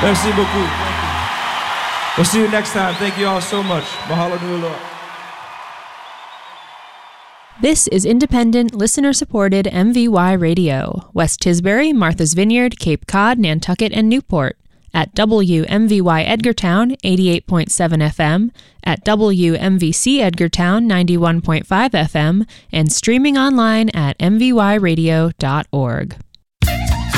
Merci beaucoup. We'll see you next time. Thank you all so much. Mahalo nui. This is independent, listener-supported MVY Radio. West Tisbury, Martha's Vineyard, Cape Cod, Nantucket, and Newport. At WMVY Edgartown, 88.7 FM, at WMVC Edgartown, 91.5 FM, and streaming online at mvyradio.org.